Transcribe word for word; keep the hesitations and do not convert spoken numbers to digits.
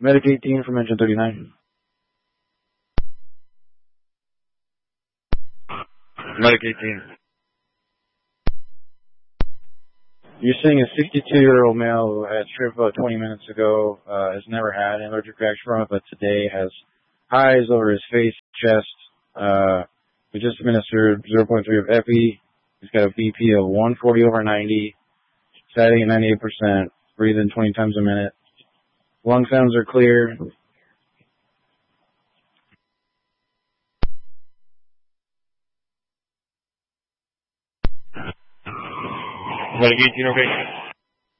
Medic eighteen from engine thirty-nine. Medic eighteen. You're seeing a sixty-two-year-old male who had strip about twenty minutes ago, uh, has never had an allergic reaction from it, but today has highs over his face, chest. Uh, we just administered zero point three of epi. He's got a B P of one forty over ninety, satting at ninety-eight percent, breathing twenty times a minute. Lung sounds are clear. Medic eighteen, okay.